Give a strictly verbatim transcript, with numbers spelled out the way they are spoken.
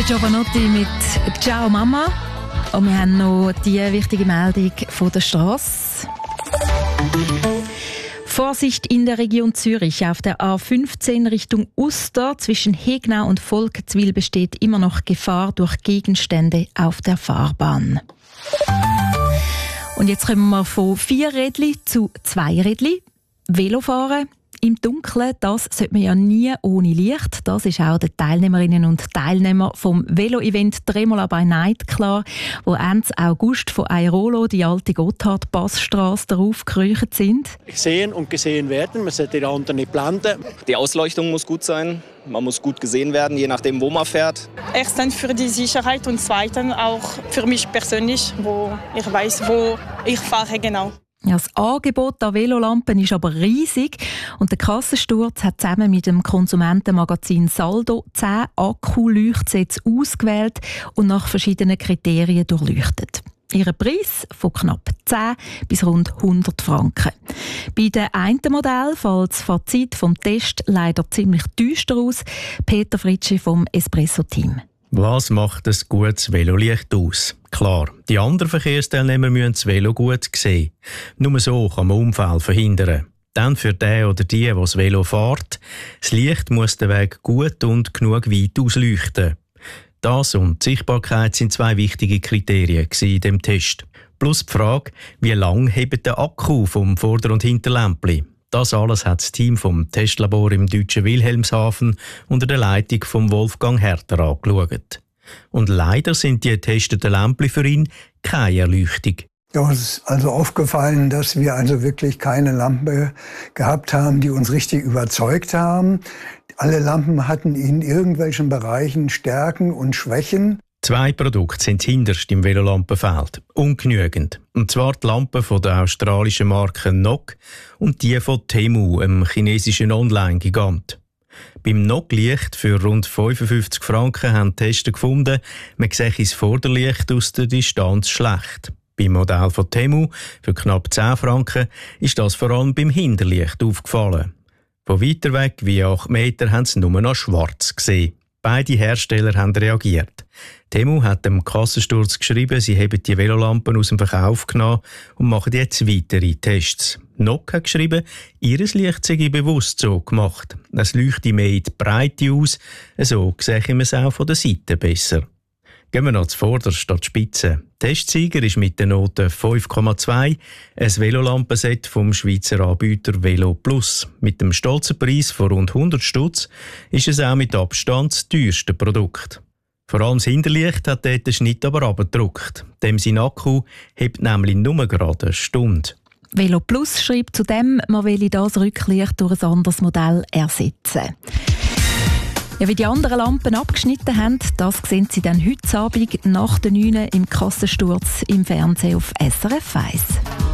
Der Giovanotti mit «Ciao Mama». Und wir haben noch die wichtige Meldung von der Strasse. Vorsicht in der Region Zürich. Auf der A fünfzehn Richtung Uster zwischen Hegnau und Volkenswil besteht immer noch Gefahr durch Gegenstände auf der Fahrbahn. Und jetzt kommen wir von vier Rädli zu zwei Rädli. Velofahren im Dunkeln, das sollte man ja nie ohne Licht. Das ist auch den Teilnehmerinnen und Teilnehmern vom Velo-Event Tremola by Night klar, wo Ende August von Airolo die alte Gotthard-Passstrasse darauf gekreucht sind. Sehen und gesehen werden, man sollte die anderen nicht blenden. Die Ausleuchtung muss gut sein, man muss gut gesehen werden, je nachdem, wo man fährt. Erstens für die Sicherheit und zweitens auch für mich persönlich, wo ich weiß, wo ich fahre genau. Ja, das Angebot an Velolampen ist aber riesig und der Kassensturz hat zusammen mit dem Konsumentenmagazin Saldo zehn Akkuleuchtsätze ausgewählt und nach verschiedenen Kriterien durchleuchtet. Ihren Preis von knapp zehn bis rund hundert Franken. Bei dem einen Modell fällt das Fazit vom Test leider ziemlich düster aus. Peter Fritschi vom Espresso-Team. Was macht ein gutes Velolicht aus? Klar, die anderen Verkehrsteilnehmer müssen das Velo gut sehen. Nur so kann man Unfälle verhindern. Dann für den oder die, der das Velo fährt, das Licht muss den Weg gut und genug weit ausleuchten. Das und die Sichtbarkeit sind zwei wichtige Kriterien in dem Test. Plus die Frage, wie lang hebt der Akku vom Vorder- und Hinterlämpli? Das alles hat das Team vom Testlabor im deutschen Wilhelmshaven unter der Leitung von Wolfgang Herter angeschaut. Und leider sind die getesteten Lämpchen für ihn keine Erleuchtung. Ja, uns ist also aufgefallen, dass wir also wirklich keine Lampe gehabt haben, die uns richtig überzeugt haben. Alle Lampen hatten in irgendwelchen Bereichen Stärken und Schwächen. Zwei Produkte sind hinterst im Velolampenfeld. Ungenügend. Und zwar die Lampen von der australischen Marke N O C und die von Temu, einem chinesischen Online-Gigant. Beim N O C-Licht für rund fünfundfünfzig Franken haben die Tester gefunden, man sehe das Vorderlicht aus der Distanz schlecht. Beim Modell von Temu für knapp zehn Franken ist das vor allem beim Hinterlicht aufgefallen. Von weiter weg wie acht Meter haben sie nur noch schwarz gesehen. Beide Hersteller haben reagiert. Temu hat dem Kassensturz geschrieben, sie haben die Velolampen aus dem Verkauf genommen und machen jetzt weitere Tests. N O C hat geschrieben, ihr Licht sei bewusst so gemacht. Es leuchtet mehr in die Breite aus, so sehe man es auch von der Seite besser. Gehen wir noch zuvorderst an die Spitze. Testsieger ist mit der Note fünf Komma zwei ein Velolampenset vom Schweizer Anbieter Velo Plus. Mit dem stolzen Preis von rund hundert Stutz ist es auch mit Abstand das teuerste Produkt. Vor allem das Hinterlicht hat dort den Schnitt aber abgedruckt. Dem sein Akku hebt nämlich nur gerade eine Stunde. Velo Plus schreibt zudem, man will das Rücklicht durch ein anderes Modell ersetzen. Ja, wie die anderen Lampen abgeschnitten haben, das sehen Sie dann heute Abend nach der neun im Kassensturz im Fernsehen auf S R F eins.